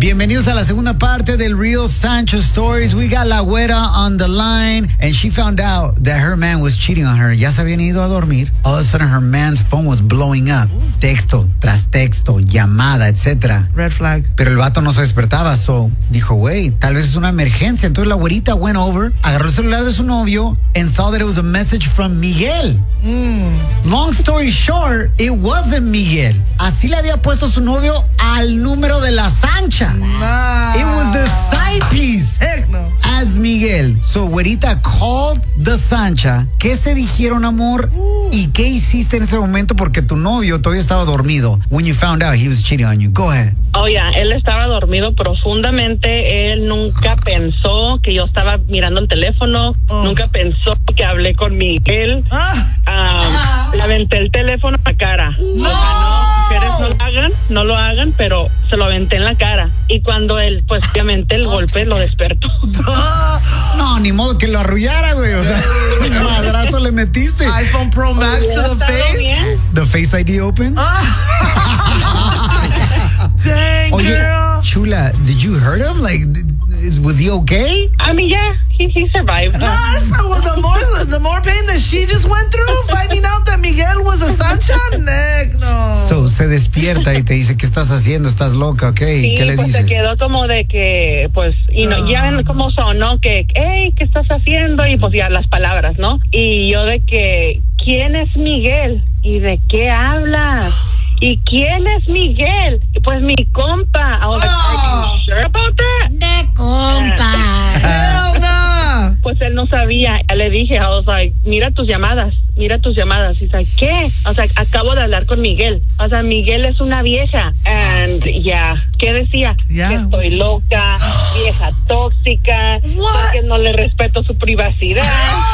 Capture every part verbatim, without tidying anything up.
Bienvenidos a la segunda parte del Real Sancho Stories. We got La Güera on the line, and she found out that her man was cheating on her. Ya se habían ido a dormir. All of a sudden, her man's phone was blowing up. Texto tras texto, llamada, etcétera. Red flag. Pero el vato no se despertaba, so dijo, güey, tal vez es una emergencia. Entonces la güerita went over, agarró el celular de su novio, and saw that it was a message from Miguel. Mm. Long story short, it wasn't Miguel. Así le había puesto su novio al número de la Sancha. Nah. It was the side piece. Heck no. As Miguel. So, güerita called the Sancha. ¿Qué se dijeron, amor? Uh. ¿Y qué hiciste en ese momento? Porque tu novio todavía estaba dormido when you found out he was cheating on you. Go ahead. Oh, yeah, él estaba dormido profundamente. Él nunca pensó que yo estaba mirando el teléfono. Oh. Nunca pensó que hablé con Miguel. Ah. Um, ah. Le aventé el teléfono a la cara. No. O sea, no, mujeres no lo hagan, no lo hagan, pero se lo aventé en la cara. Y cuando él, pues, obviamente, el golpe lo despertó. No, ni modo que lo arrullara, güey. O sea, un madrazo le metiste. iPhone Pro Max to the face. Bien. The Face I D open. Dang, Oye, girl. Chula, did you hurt him? Like, was he okay? I mean, yeah, he, he survived. No, it's not, well, the more the more pain that she just went through finding out that Miguel was a Sancha. Heck no. So, se despierta y te dice, ¿qué estás haciendo? ¿Estás loca? Ok, Sí, ¿qué le pues dices? se quedó como de que, pues, y no, ya como sonó que, hey, ¿qué estás haciendo? Y pues ya las palabras, ¿no? Y yo de que, ¿quién es Miguel? ¿Y de qué hablas? ¿Y quién es Miguel? Pues mi compa. I was like, are you sure about that? De compa. Hell no. Pues él no sabía. Ya le dije, I was like, mira tus llamadas, mira tus llamadas. Y like, ¿qué? O sea, acabo de hablar con Miguel. O sea, Miguel es una vieja. And yeah, ¿qué decía? Yeah. Que estoy loca, vieja tóxica, What? que no le respeto su privacidad.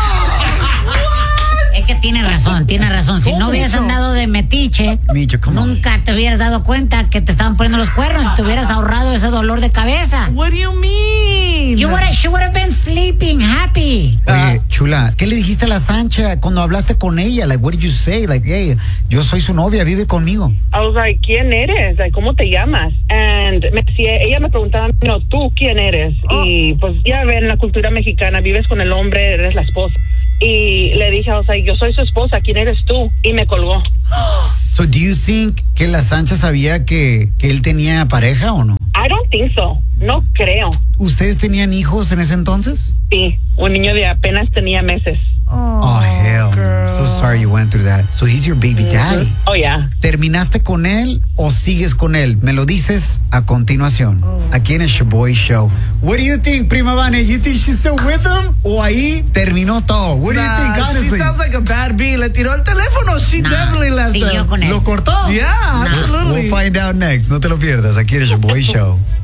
Es que tiene razón, tiene razón. Si ¿Cómo, no hubieras Micho? andado de metiche, Micho, come on. nunca te hubieras dado cuenta que te estaban poniendo los cuernos y te hubieras ahorrado ese dolor de cabeza. What do you mean? You would have, she would have been sleeping happy. Oye, Chula, ¿qué le dijiste a la Sancha cuando hablaste con ella? Like, what did you say? Like, hey, yo soy su novia, vive conmigo. I was like, ¿quién eres? Like, ¿cómo te llamas? And me decía, ella me preguntaba, no, ¿tú quién eres? Oh. Y pues ya ven, en la cultura mexicana, vives con el hombre, eres la esposa. Y le dije, o sea, yo soy su esposa, ¿quién eres tú? Y me colgó. So, do you think que la Sancha sabía que, que él tenía pareja o no? I don't think so. No creo. ¿Ustedes tenían hijos en ese entonces? Sí, un niño de apenas tenía meses. Oh, Oh, hell. girl. I'm so sorry you went through that. So, he's your baby daddy. Oh, yeah. ¿Terminaste con él o sigues con él? Me lo dices a continuación. Aquí en el Shaboy Show. What do you think, Prima Vane? You think she's still with him? ¿O ahí terminó todo? What do you Nah, think, she honestly? sounds like a bad bee. Le tiró el teléfono. She Nah, definitely left siguió him. con él. ¿Lo cortó? Yeah, absolutely. We'll find out next. No te lo pierdas. Aquí en el Shaboy Show.